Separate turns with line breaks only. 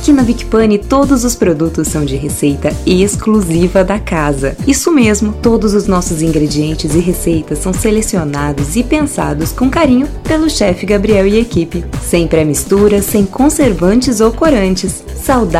Aqui na Vic Pane, todos os produtos são de receita exclusiva da casa. Isso mesmo, todos os nossos ingredientes e receitas são selecionados e pensados com carinho pelo chefe Gabriel e equipe. Sem pré-mistura, sem conservantes ou corantes. Saudável